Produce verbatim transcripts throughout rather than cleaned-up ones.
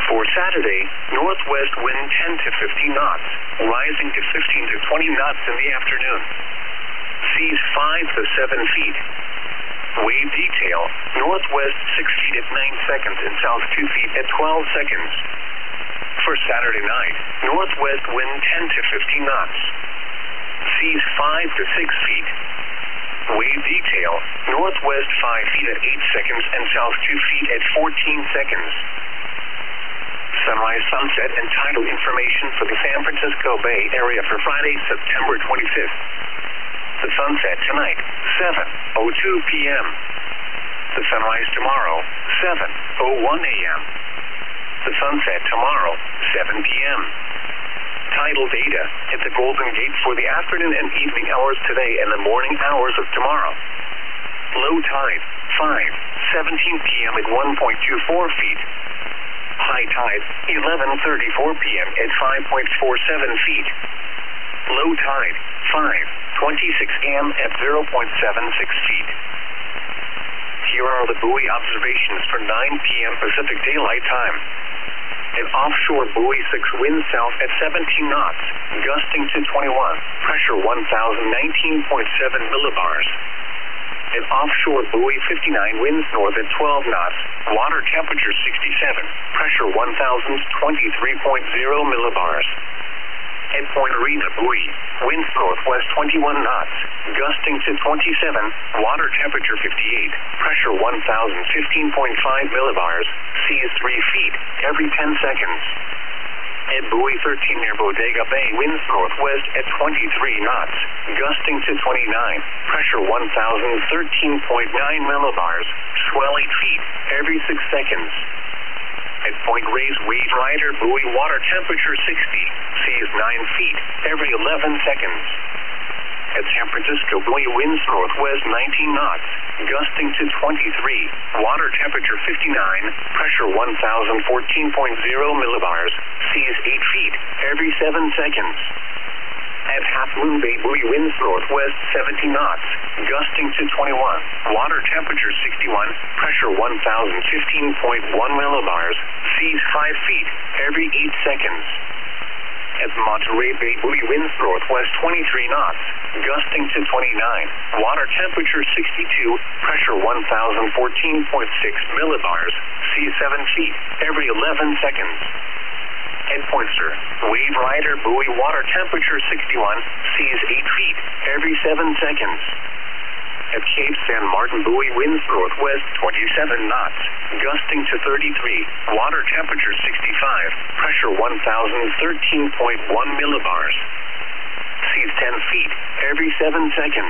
For Saturday, northwest wind ten to fifteen knots, rising to fifteen to twenty knots in the afternoon. Seas five to seven feet. Wave detail, northwest six feet at nine seconds and south two feet at twelve seconds. For Saturday night, northwest wind ten to fifteen knots. Seas five to six feet. Wave detail, northwest five feet at eight seconds and south two feet at fourteen seconds. Sunrise, sunset, and tidal information for the San Francisco Bay Area for Friday, September twenty-fifth. The sunset tonight, seven oh two p m The sunrise tomorrow, seven oh one a m The sunset tomorrow, seven p m Tidal data at the Golden Gate for the afternoon and evening hours today and the morning hours of tomorrow. Low tide, five seventeen p m at one point two four feet. High tide, eleven thirty-four p m at five point four seven feet. Low tide, five twenty-six a m at zero point seven six feet. Here are the buoy observations for nine p m Pacific Daylight Time. An offshore buoy six wind south at seventeen knots, gusting to twenty-one, pressure one thousand nineteen point seven millibars. An offshore buoy fifty-nine winds north at twelve knots, water temperature sixty-seven, pressure one thousand twenty-three point zero millibars. At Point Arena buoy, winds northwest twenty-one knots, gusting to twenty-seven, water temperature fifty-eight, pressure one thousand fifteen point five millibars, seas three feet every ten seconds. At buoy thirteen near Bodega Bay, winds northwest at twenty-three knots, gusting to twenty-nine, pressure one thousand thirteen point nine millibars, swell eight feet every six seconds. At Point Reyes Wave Rider buoy, water temperature sixty, seas nine feet every eleven seconds. At San Francisco buoy, winds northwest nineteen knots, gusting to twenty-three, water temperature fifty-nine, pressure one thousand fourteen point zero millibars, seas eight feet every seven seconds. At Half Moon Bay buoy, winds northwest seventy knots, gusting to twenty-one, water temperature sixty-one, pressure one thousand fifteen point one millibars, seas five feet every eight seconds. At Monterey Bay buoy, winds northwest twenty-three knots, gusting to twenty-nine, water temperature sixty-two, pressure one thousand fourteen point six millibars, seas seven feet every eleven seconds. At Pointer, Wave Rider buoy, water temperature sixty-one, seas eight feet every seven seconds. At Cape San Martin buoy, winds northwest twenty-seven knots, gusting to thirty-three, water temperature sixty-five, pressure one thousand thirteen point one millibars, seas ten feet every seven seconds.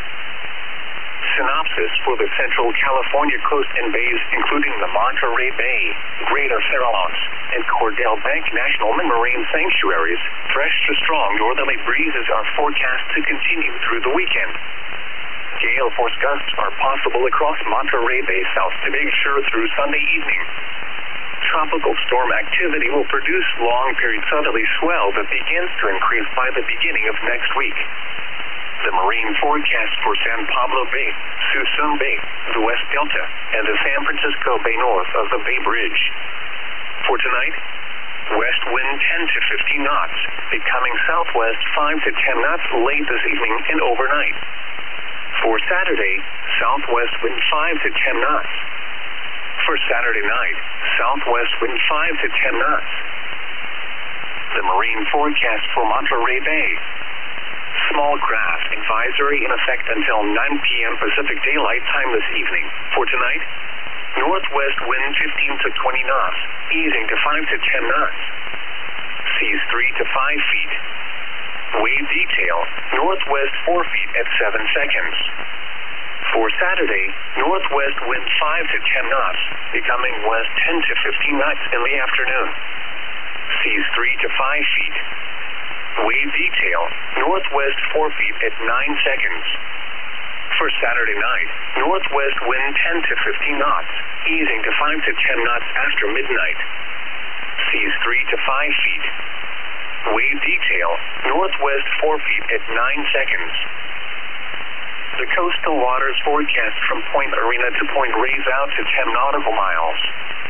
Synopsis for the Central California coast and bays, including the Monterey Bay, Greater Farallones, and Cordell Bank National Marine Sanctuaries. Fresh to strong northerly breezes are forecast to continue through the weekend. Gale force gusts are possible across Monterey Bay south to Big Sur through Sunday evening. Tropical storm activity will produce long-period southerly swell that begins to increase by the beginning of next week. The marine forecast for San Pablo Bay, Suisun Bay, the West Delta, and the San Francisco Bay north of the Bay Bridge. For tonight, west wind ten to fifteen knots, becoming southwest five to ten knots late this evening and overnight. For Saturday, southwest wind five to ten knots. For Saturday night, southwest wind five to ten knots. The marine forecast for Monterey Bay. Small craft advisory in effect until nine p m Pacific Daylight Time this evening. For tonight, northwest wind fifteen to twenty knots, easing to five to ten knots. Seas three to five feet. Wave detail, northwest four feet at seven seconds. For Saturday, northwest wind five to ten knots, becoming west ten to fifteen knots in the afternoon. Seas three to five feet. Wave detail, northwest four feet at nine seconds. For Saturday night, northwest wind ten to fifteen knots, easing to five to ten knots after midnight. Seas three to five feet. Wave detail, northwest four feet at nine seconds. The coastal waters forecast from Point Arena to Point Reyes out to ten nautical miles.